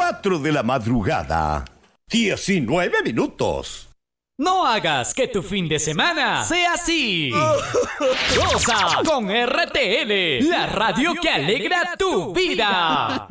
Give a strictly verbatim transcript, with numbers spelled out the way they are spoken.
cuatro de la madrugada. diecinueve minutos. No hagas que tu fin de semana sea así. Goza con R T L, la radio que alegra tu vida.